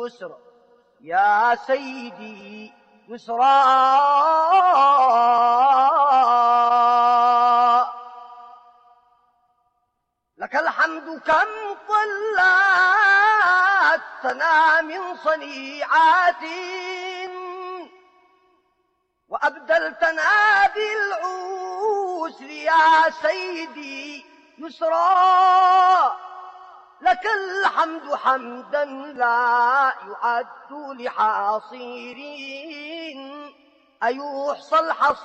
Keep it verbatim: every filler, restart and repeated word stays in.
يسر يا سيدي يسرا. لك الحمد كم طلعتنا من صنيعات وأبدلتنا بالعسر يا سيدي يسرا. لك الحمد حمدا لا يعد لحاصرين أيحصى الحصير